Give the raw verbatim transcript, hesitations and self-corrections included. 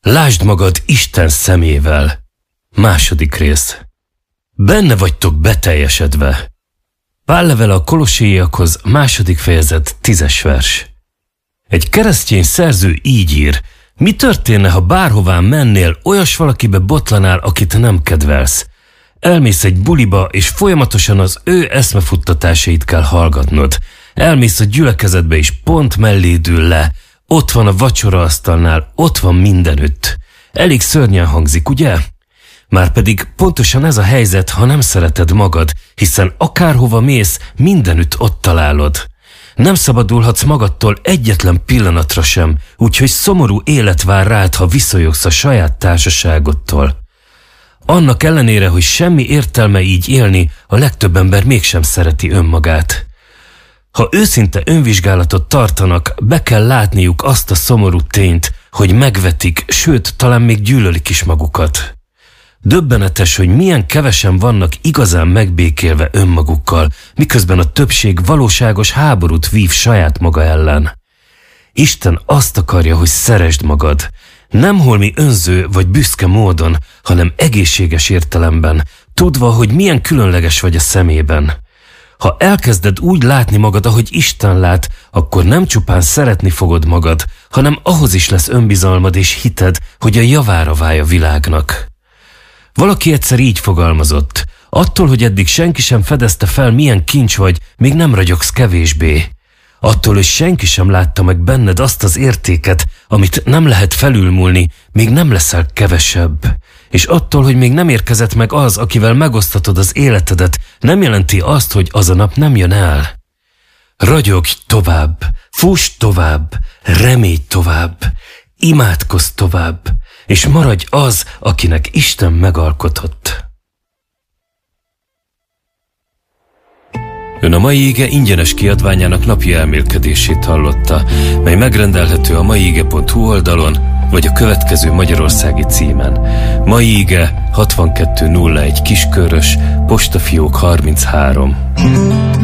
Lásd magad Isten szemével. Második rész. Benne vagytok beteljesedve. Pál levele a Kolosséiakhoz, második fejezet, tízes vers. Egy keresztény szerző így ír: mi történne, ha bárhová mennél, olyas valakibe botlanál, akit nem kedvelsz? Elmész egy buliba, és folyamatosan az ő eszmefuttatásait kell hallgatnod. Elmész a gyülekezetbe, és pont mellé dől le. Ott van a vacsoraasztalnál, ott van mindenütt. Elég szörnyen hangzik, ugye? Márpedig pontosan ez a helyzet, ha nem szereted magad, hiszen akárhova mész, mindenütt ott találod. Nem szabadulhatsz magadtól egyetlen pillanatra sem, úgyhogy szomorú élet vár rád, ha viszonyogsz a saját társaságodtól. Annak ellenére, hogy semmi értelme így élni, a legtöbb ember mégsem szereti önmagát. Ha őszinte önvizsgálatot tartanak, be kell látniuk azt a szomorú tényt, hogy megvetik, sőt, talán még gyűlölik is magukat. Döbbenetes, hogy milyen kevesen vannak igazán megbékélve önmagukkal, miközben a többség valóságos háborút vív saját maga ellen. Isten azt akarja, hogy szeresd magad, nem holmi önző vagy büszke módon, hanem egészséges értelemben, tudva, hogy milyen különleges vagy a szemében. Ha elkezded úgy látni magad, ahogy Isten lát, akkor nem csupán szeretni fogod magad, hanem ahhoz is lesz önbizalmad és hited, hogy a javára válj a világnak. Valaki egyszer így fogalmazott: attól, hogy eddig senki sem fedezte fel, milyen kincs vagy, még nem ragyogsz kevésbé. Attól, hogy senki sem látta meg benned azt az értéket, amit nem lehet felülmúlni, még nem leszel kevesebb. És attól, hogy még nem érkezett meg az, akivel megosztatod az életedet, nem jelenti azt, hogy az a nap nem jön el. Ragyogj tovább, fuss tovább, remélj tovább, imádkozz tovább, és maradj az, akinek Isten megalkotott. Ön a mai ige ingyenes kiadványának napi elmélkedését hallotta, mely megrendelhető a maiige pont hu oldalon, vagy a következő magyarországi címen. Mai ige hatvankettő nulla egy Kiskörös, postafiók harminchárom.